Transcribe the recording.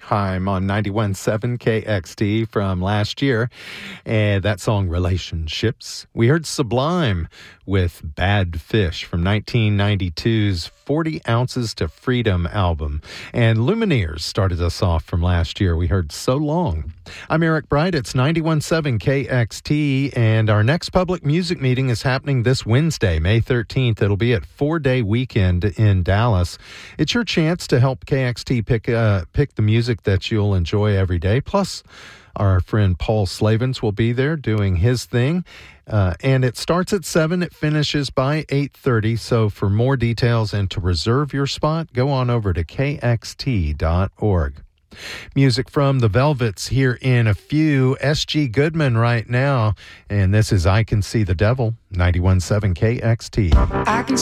Time on 91.7 KXT from last year. And that song, Relationships. We heard Sublime with Bad Fish from 1992's 40 Ounces to Freedom album. And Lumineers started us off from last year. We heard So Long. I'm Eric Bright. It's 91.7 KXT, and our next public music meeting is happening this Wednesday, May 13th. It'll be at 4-Day Weekend in Dallas. It's your chance to help KXT pick the music that you'll enjoy every day. Plus, our friend Paul Slavens will be there doing his thing. And it starts at 7. It finishes by 8:30. So for more details and to reserve your spot, go on over to kxt.org. Music from the Velvets here in a few. S.G. Goodman right now. And this is I Can See the Devil, 91.7 KXT. I can